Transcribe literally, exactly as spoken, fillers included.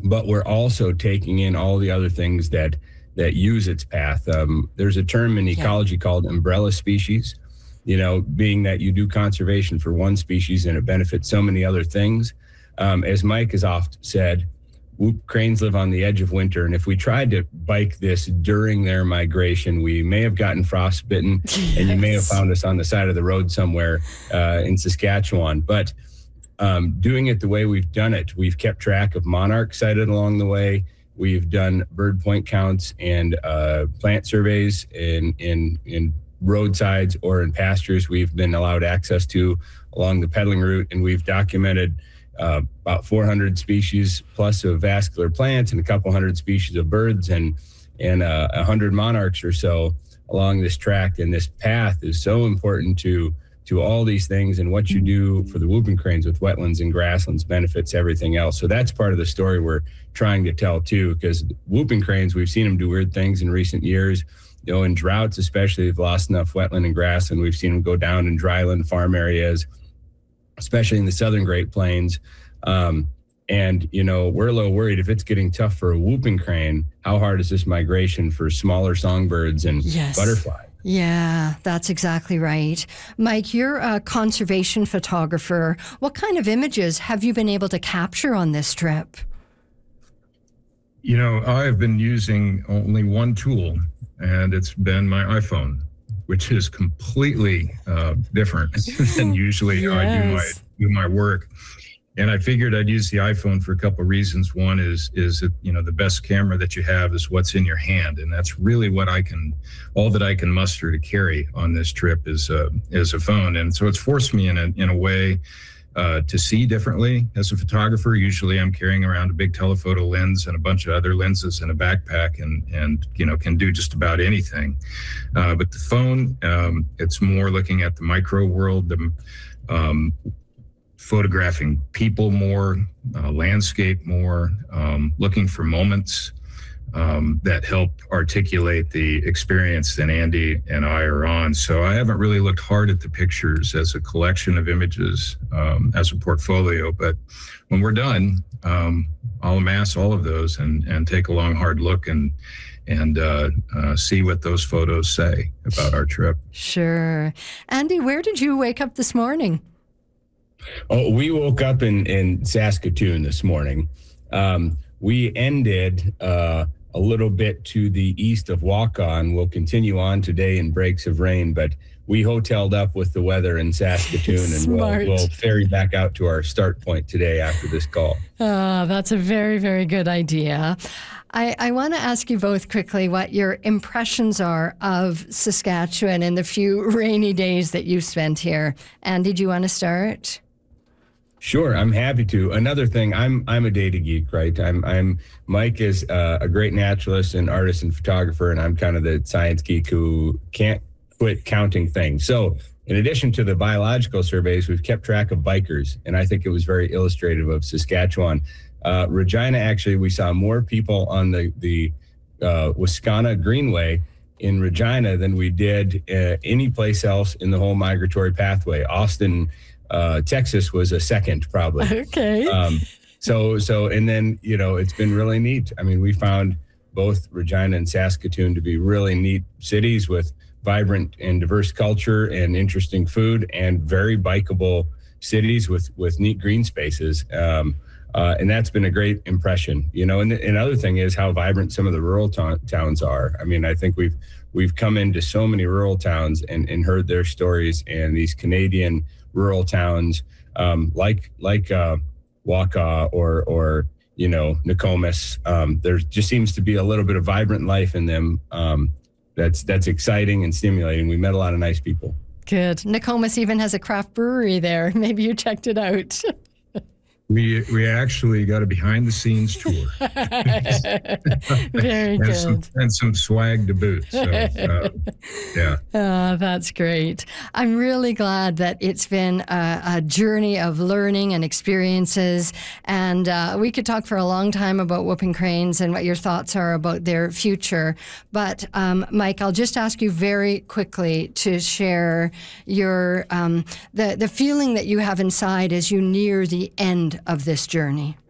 but we're also taking in all the other things that that use its path. Um, there's a term in ecology yeah. called umbrella species, you know, being that you do conservation for one species and it benefits so many other things. Um, as Mike has oft said, whoop cranes live on the edge of winter. And if we tried to bike this during their migration, we may have gotten frostbitten yes. and you may have found us on the side of the road somewhere uh, in Saskatchewan. But um, doing it the way we've done it, we've kept track of monarchs sighted along the way. We've done bird point counts and uh, plant surveys in, in, in roadsides or in pastures we've been allowed access to along the peddling route. And we've documented uh, about four hundred species plus of vascular plants and a couple hundred species of birds and, and uh, one hundred monarchs or so along this tract. And this path is so important to to all these things, and what you do for the whooping cranes with wetlands and grasslands benefits everything else. So that's part of the story we're trying to tell too, because whooping cranes, we've seen them do weird things in recent years. You know, in droughts especially, they've lost enough wetland and grassland. We've seen them go down in dryland farm areas, especially in the southern Great Plains. Um, and, you know, we're a little worried if it's getting tough for a whooping crane, how hard is this migration for smaller songbirds and yes. butterflies? Yeah, that's exactly right. Mike, you're a conservation photographer. What kind of images have you been able to capture on this trip? You know, I've been using only one tool, and it's been my iPhone, which is completely uh, different than usually yes. I do my do my work. And I figured I'd use the iPhone for a couple of reasons. One is, is that, you know, the best camera that you have is what's in your hand. And that's really what I can, all that I can muster to carry on this trip is, uh, is a phone. And so it's forced me in a, in a way uh, to see differently as a photographer. Usually I'm carrying around a big telephoto lens and a bunch of other lenses in a backpack and, and you know, can do just about anything. Uh, but the phone, um, it's more looking at the micro world, the um, photographing people more, uh, landscape more, um, looking for moments um, that help articulate the experience that Andy and I are on. So I haven't really looked hard at the pictures as a collection of images, um, as a portfolio, but when we're done, um, I'll amass all of those and, and take a long, hard look and and uh, uh, see what those photos say about our trip. Sure. Andy, where did you wake up this morning? Oh, we woke up in, in Saskatoon this morning. Um, we ended uh, a little bit to the east of Waukon. We'll continue on today in breaks of rain, but we hoteled up with the weather in Saskatoon and we'll, we'll ferry back out to our start point today after this call. Oh, that's a very, very good idea. I, I want to ask you both quickly what your impressions are of Saskatchewan in the few rainy days that you've spent here. Andy, do you want to start? Sure, I'm happy to. Another thing, I'm I'm a data geek, right? I'm I'm Mike is uh, a great naturalist and artist and photographer, and I'm kind of the science geek who can't quit counting things. So, in addition to the biological surveys, we've kept track of bikers, and I think it was very illustrative of Saskatchewan. Uh, Regina, actually, we saw more people on the the uh, Wascana Greenway in Regina than we did uh, any place else in the whole migratory pathway. Austin, Uh, Texas was a second, probably. Okay. Um, so, so, and then, you know, it's been really neat. I mean, we found both Regina and Saskatoon to be really neat cities with vibrant and diverse culture and interesting food, and very bikeable cities with, with neat green spaces. Um, uh, and that's been a great impression, you know, and the, another thing is how vibrant some of the rural to- towns are. I mean, I think we've, we've come into so many rural towns and, and heard their stories, and these Canadian rural towns um, like like uh, Waka or or you know Nokomis. Um, there just seems to be a little bit of vibrant life in them. Um, that's that's exciting and stimulating. We met a lot of nice people. Good. Nokomis even has a craft brewery there. Maybe you checked it out. We we actually got a behind the scenes tour. Very and good. Some, and some swag to boot. So, uh, yeah. Oh, that's great. I'm really glad that it's been a, a journey of learning and experiences. And uh, we could talk for a long time about whooping cranes and what your thoughts are about their future. But um, Mike, I'll just ask you very quickly to share your um, the the feeling that you have inside as you near the end of this journey.